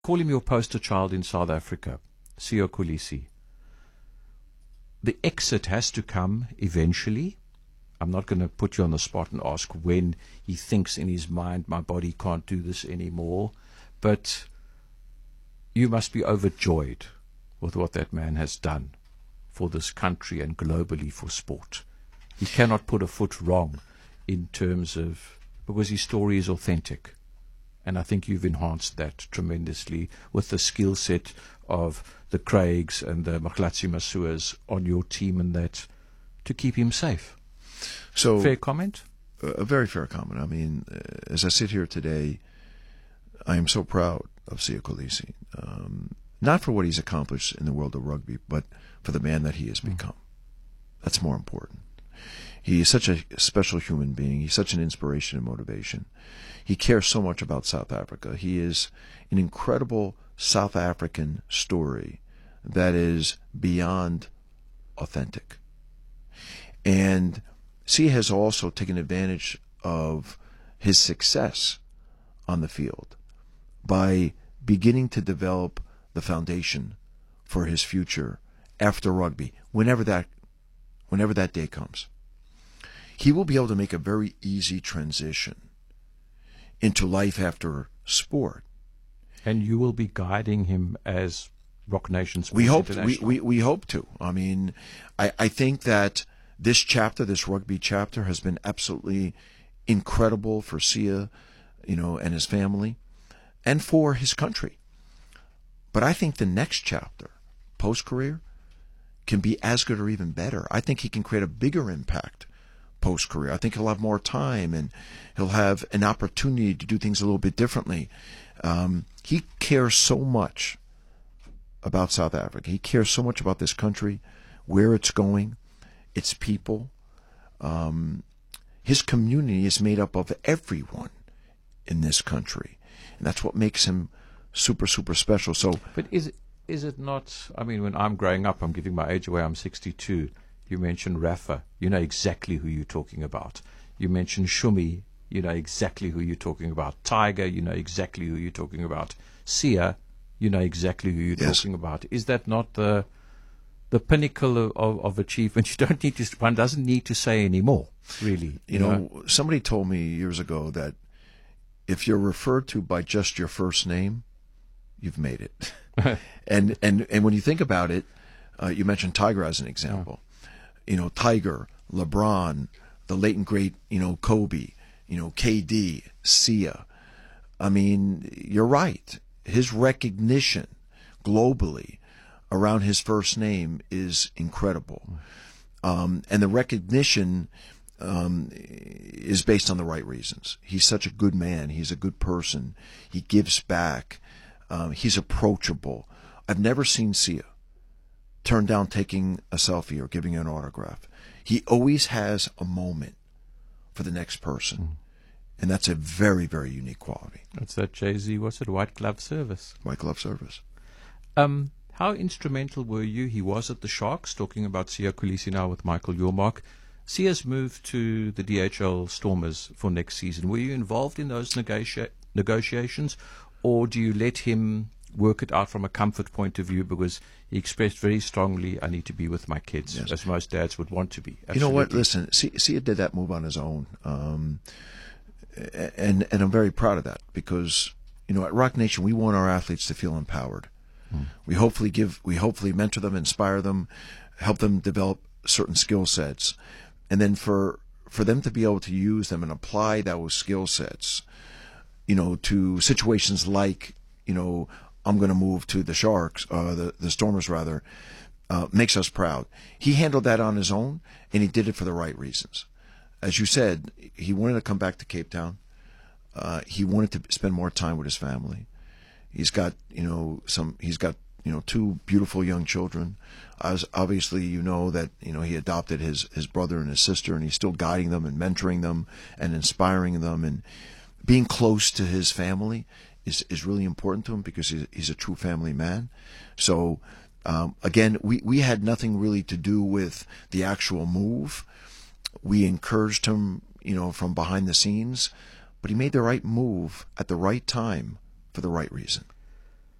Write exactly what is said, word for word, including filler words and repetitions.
call him your poster child in South Africa, Siya Kolisi. The exit has to come eventually. I'm not going to put you on the spot and ask when he thinks in his mind, my body can't do this anymore. But you must be overjoyed with what that man has done for this country and globally for sport. He cannot put a foot wrong in terms of, because his story is authentic. And I think you've enhanced that tremendously with the skill set of the Craigs and the Maklatsi Masuas on your team, and that to keep him safe. So, fair comment? A very fair comment. I mean, as I sit here today, I am so proud of Siya Kolisi. Um, not for what he's accomplished in the world of rugby, but for the man that he has become. Mm. That's more important. He is such a special human being. He's such an inspiration and motivation. He cares so much about South Africa. He is an incredible South African story that is beyond authentic. And Siya has also taken advantage of his success on the field by beginning to develop the foundation for his future after rugby, whenever that, whenever that day comes. He will be able to make a very easy transition into life after sport. And you will be guiding him as Rock Nation Sports we hope International. We, we, we hope to. I mean, I, I think that this chapter, this rugby chapter, has been absolutely incredible for Siya, you know, and his family, and for his country. But I think the next chapter, post-career, can be as good or even better. I think he can create a bigger impact post-career. I think he'll have more time, and he'll have an opportunity to do things a little bit differently. Um, he cares so much about South Africa. He cares so much about this country, where it's going, its people. Um, his community is made up of everyone in this country, and that's what makes him super, super special. So, but is it, is it not? I mean, when I'm growing up, I'm giving my age away. I'm sixty-two. You mentioned Rafa. You know exactly who you're talking about. You mentioned Shumi. You know exactly wwho you're talking about. Tiger. You know exactly who you're talking about. Siya. You know exactly who you're yes. talking about. Is that not the the pinnacle of, of, of achievement? You don't need to. One doesn't need to say anymore. Really. You, you know, know, somebody told me years ago that if you're referred to by just your first name, you've made it. and and and when you think about it, uh, you mentioned Tiger as an example. Yeah. You know, Tiger, LeBron, the late and great, you know, Kobe, you know, K D, Siya. I mean, you're right. His recognition globally around his first name is incredible. Um, and the recognition um, is based on the right reasons. He's such a good man. He's a good person. He gives back. Um, he's approachable. I've never seen Siya turn down taking a selfie or giving an autograph. He always has a moment for the next person. Mm. And that's a very, very unique quality. That's that Jay-Z, what's it, white glove service. White glove service. Um, how instrumental were you? He was at the Sharks, talking about Siya Kolisi now with Michael Yormark. Siya's moved to the D H L Stormers for next season. Were you involved in those negotia- negotiations, or do you let him work it out from a comfort point of view, because he expressed very strongly, I need to be with my kids, yes. as most dads would want to be. Absolutely. You know what? Listen, Siya did that move on his own. Um, and and I'm very proud of that, because, you know, at Rock Nation, we want our athletes to feel empowered. Hmm. We hopefully give, we hopefully mentor them, inspire them, help them develop certain skill sets. And then for, for them to be able to use them and apply those skill sets, you know, to situations like, you know, I'm going to move to the Sharks, uh, the, the Stormers rather, uh, makes us proud. He handled that on his own, and he did it for the right reasons. As you said, he wanted to come back to Cape Town. Uh, he wanted to spend more time with his family. He's got, you know, some, he's got, you know, two beautiful young children. As obviously, you know, that, you know, he adopted his, his brother and his sister, and he's still guiding them and mentoring them and inspiring them, and being close to his family is, is really important to him, because he's, he's a true family man. So, um, again, we, we had nothing really to do with the actual move. We encouraged him, you know, from behind the scenes, but he made the right move at the right time for the right reason.